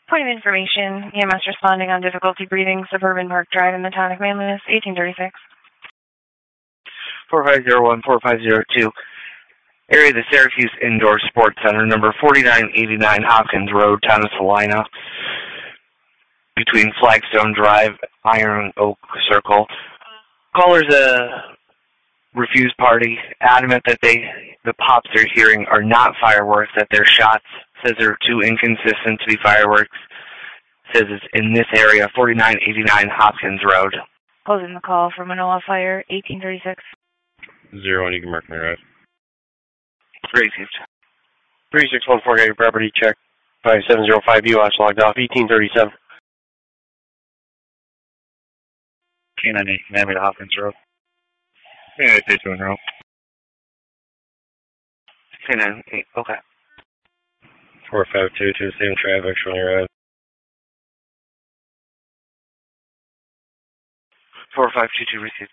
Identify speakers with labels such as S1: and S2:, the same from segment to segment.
S1: Point of information, EMS responding on difficulty breathing, Suburban Park Drive in the town of Manliness, 1836.
S2: 4501-4502. Area of the Syracuse Indoor Sports Center, number 4989 Hopkins Road, town of Salina, between Flagstone Drive, Iron Oak Circle. Caller's a refused party, adamant that the pops they're hearing are not fireworks, that they're shots. Says they're too inconsistent to be fireworks. Says it's in this area, 4989 Hopkins Road.
S1: Closing the call for Manoa Fire, 1836.
S3: 01, you can mark me right.
S2: Received.
S4: 3614, got your property check. 5705 UH logged off, 1837.
S3: K98, Miami to Hopkins Road. Yeah, stay 2 in a row.
S2: K98, okay.
S3: 4522, same traffic, showing your ride.
S2: 4522 received.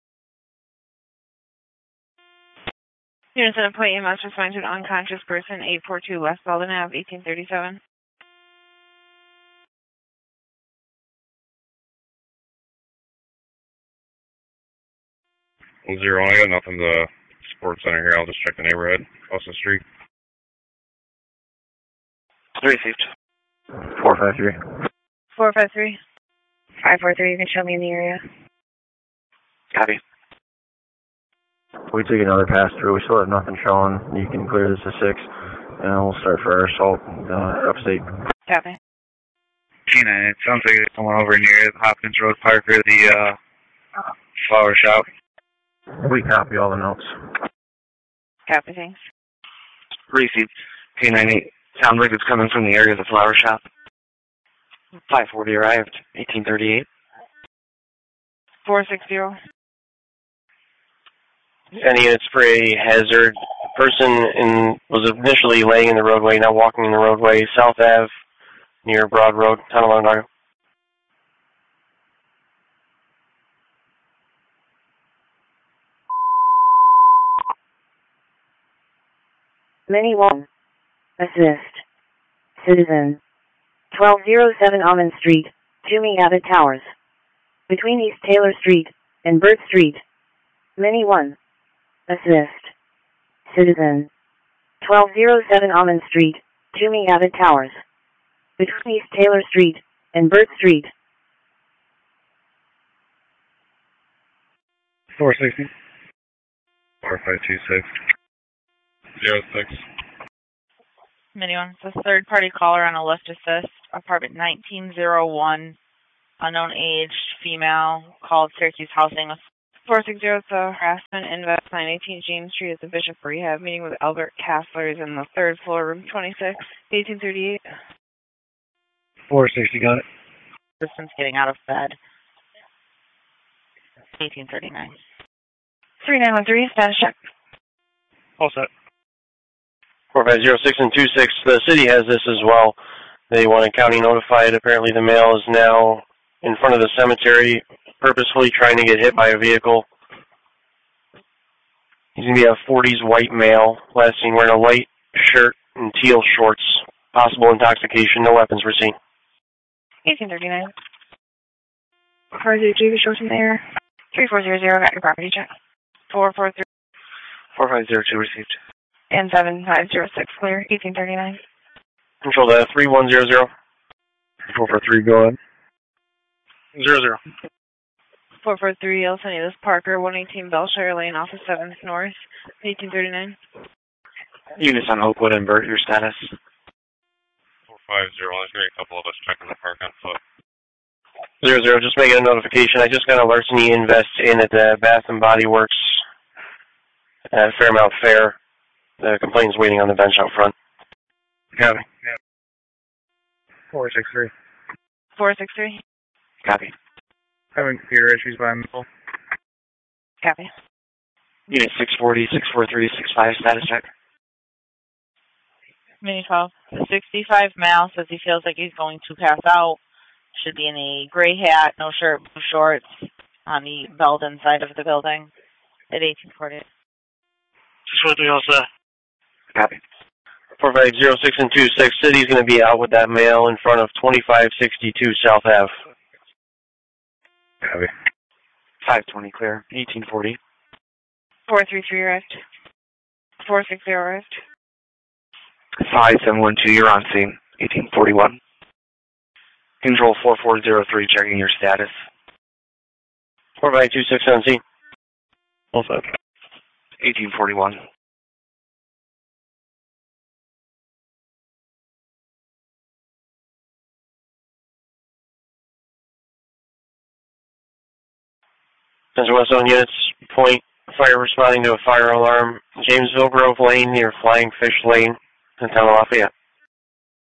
S1: Units at a point, EMS responding to an unconscious person, 842 West Belden Ave, 1837.
S3: Well, 01, I got nothing to sports center here. I'll just check the neighborhood across the street.
S2: Received.
S4: 453.
S1: 453. 543, you can show me in the area.
S2: Copy.
S4: We took another pass through. We still have nothing showing. You can clear this to 6, and we'll start for our assault upstate.
S1: Copy.
S3: K9, it sounds like there's someone over near the Hopkins Road Park or the flower shop.
S4: We copy all the notes.
S1: Copy, thanks.
S2: Received. K98, sounds like it's coming from the area of the flower shop. 540 arrived, 1838.
S1: 460.
S4: Any units for a hazard. Person was initially laying in the roadway, now walking in the roadway, South Ave, near Broad Road, town of Onondaga.
S5: Mini 1. Assist. Citizen. 1207 Almond Street, Toomey Abbott Towers. Between East Taylor Street and Burt Street. Mini 1. Assist. Citizen. 1207 Almond Street, Toomey Abbott Towers. Between East Taylor Street and Burt Street.
S3: 460. 4526. 06.
S1: Mini 1, it's a third-party caller on a lift assist, apartment 1901, unknown age, female, called Syracuse Housing. 460, it's a harassment invest, 918 James Street at the Bishop Rehab, meeting with Albert Kasslers in the 3rd floor, room 26, 1838.
S3: 460, got it.
S1: Person's getting out of bed. 1839. 3913, status check.
S3: All set.
S4: 4506 and 26. The city has this as well. They want a county notified. Apparently the male is now in front of the cemetery, purposefully trying to get hit by a vehicle. He's going to be a 40s white male, last seen wearing a white shirt and teal shorts. Possible intoxication, no weapons were seen.
S1: 1839. 402, the shorts in there. 3400, got your property check. 443.
S2: 4502 received.
S1: And 7506, clear, 1839.
S4: Control to 3100.
S3: 443, go ahead. 00.
S1: 443, El Sonidos Parker, 118 Belshire Lane, office 7th North, 1839.
S2: Units on Oakwood and Burt, your status.
S3: 450, there's going to be a couple of us checking the park on foot.
S4: 00, just making a notification. I just got a larceny invest in at the Bath and Body Works at Fairmount Fair. The complaint's waiting on the bench out front.
S3: Copy. 463.
S1: 463.
S2: Copy.
S3: Having computer issues by missile.
S1: Copy.
S2: Unit 640, 643, 65, status check.
S1: Mini 12. The 65 male says he feels like he's going to pass out. Should be in a gray hat, no shirt, blue shorts, on the Belden side of the building at 1840.
S3: 643, all set.
S2: Copy.
S4: 450-6 and 26. City's going to be out with that male in front of 2562 South Ave.
S3: Copy.
S2: 520 clear. 1840.
S1: 433 arrest. 460 arrest.
S2: 5712, you're on scene. 1841. Control 4403, checking your status.
S4: 452-6 on scene. All set.
S2: 1841.
S4: Central West Zone units, point fire responding to a fire alarm. Jamesville Grove Lane near Flying Fish Lane in town of Lafayette.